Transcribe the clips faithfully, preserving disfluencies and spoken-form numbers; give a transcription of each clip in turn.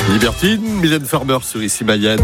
Libertine, Mylène Farmer sur Ici Mayenne.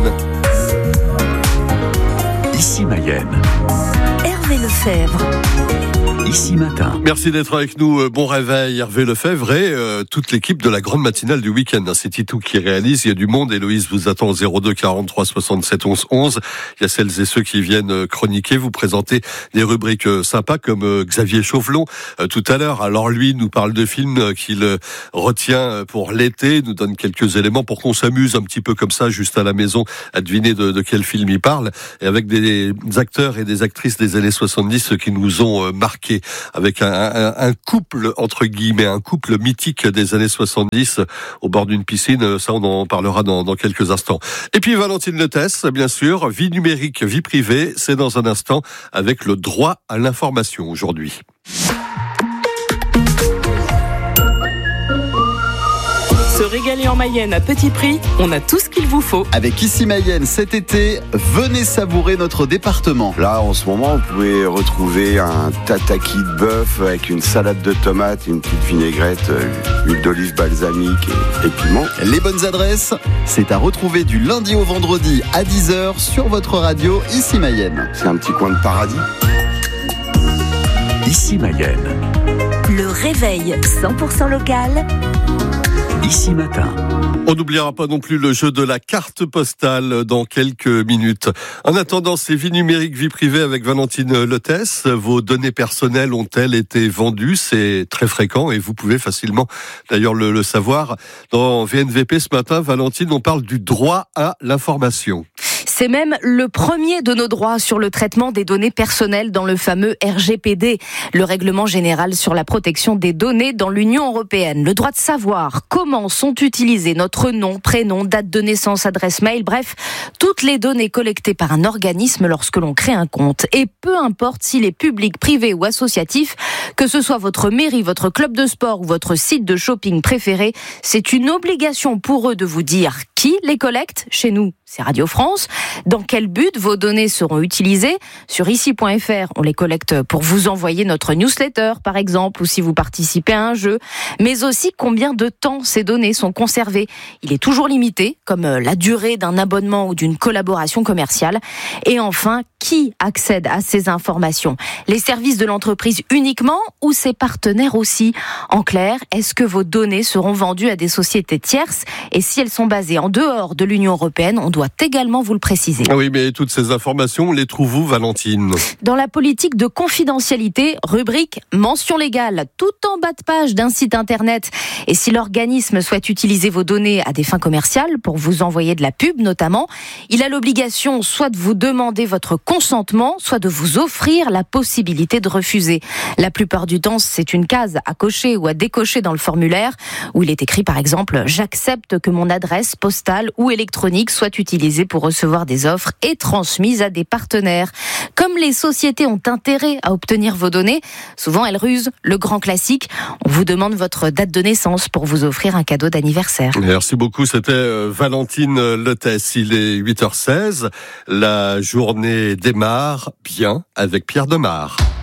Ici Mayenne. Hervé Lefebvre. Ici Matin. Merci d'être avec nous. Bon réveil, Hervé Lefebvre et euh, toute l'équipe de la grande matinale du week-end. C'est Titou qui réalise. Il y a du monde. Héloïse vous attend au zéro deux quarante-trois soixante-sept onze onze. Il y a celles et ceux qui viennent chroniquer, vous présenter des rubriques sympas comme euh, Xavier Chauvelon euh, tout à l'heure. Alors lui nous parle de films qu'il euh, retient pour l'été, nous donne quelques éléments pour qu'on s'amuse un petit peu comme ça, juste à la maison, à deviner de, de quel film il parle. Et avec des acteurs et des actrices des années soixante-dix qui nous ont euh, marqués. Avec un, un, un couple, entre guillemets, un couple mythique des années soixante-dix au bord d'une piscine. Ça, on en parlera dans, dans quelques instants. Et puis Valentine Letès, bien sûr, vie numérique, vie privée, c'est dans un instant avec le droit à l'information aujourd'hui. Se régaler en Mayenne à petit prix, on a tout ce qu'il vous faut. Avec Ici Mayenne cet été, venez savourer notre département. Là, en ce moment, vous pouvez retrouver un tataki de bœuf avec une salade de tomates, une petite vinaigrette, huile d'olive balsamique et, et piment. Les bonnes adresses, c'est à retrouver du lundi au vendredi à dix heures sur votre radio Ici Mayenne. C'est un petit coin de paradis. Ici Mayenne. Le réveil cent pour cent local. Ici Matin. On n'oubliera pas non plus le jeu de la carte postale dans quelques minutes. En attendant, c'est vie numérique, vie privée avec Valentine Letès. Vos données personnelles ont-elles été vendues? C'est très fréquent et vous pouvez facilement d'ailleurs le, le savoir. Dans V N V P ce matin, Valentine, on parle du droit à l'information. C'est même le premier de nos droits sur le traitement des données personnelles dans le fameux R G P D, le règlement général sur la protection des données dans l'Union européenne. Le droit de savoir comment sont utilisés notre nom, prénom, date de naissance, adresse mail, bref, toutes les données collectées par un organisme lorsque l'on crée un compte. Et peu importe s'il est public, privé ou associatif, que ce soit votre mairie, votre club de sport ou votre site de shopping préféré, c'est une obligation pour eux de vous dire qui les collecte. Chez nous, c'est Radio France. Dans quel but vos données seront utilisées? Sur ici point f r, on les collecte pour vous envoyer notre newsletter, par exemple, ou si vous participez à un jeu. Mais aussi combien de temps ces données sont conservées. Il est toujours limité, comme la durée d'un abonnement ou d'une collaboration commerciale. Et enfin, qui accède à ces informations? Les services de l'entreprise uniquement ou ses partenaires aussi? En clair, est-ce que vos données seront vendues à des sociétés tierces? Et si elles sont basées en dehors de l'Union européenne, on doit également vous le préciser. Oui, mais toutes ces informations, les trouvez-vous, Valentine? Dans la politique de confidentialité, rubrique mention légale, tout en bas de page d'un site internet. Et si l'organisme souhaite utiliser vos données à des fins commerciales, pour vous envoyer de la pub notamment, il a l'obligation soit de vous demander votre consentement, soit de vous offrir la possibilité de refuser. La plupart du temps, c'est une case à cocher ou à décocher dans le formulaire, où il est écrit par exemple « J'accepte que mon adresse postale ou électronique soit utilisée pour recevoir des offres et transmise à des partenaires ». Comme les sociétés ont intérêt à obtenir vos données, souvent elles rusent. Le grand classique, on vous demande votre date de naissance pour vous offrir un cadeau d'anniversaire. Merci beaucoup, c'était Valentine Letès. Il est huit heures seize, la journée démarre bien avec Pierre Demar.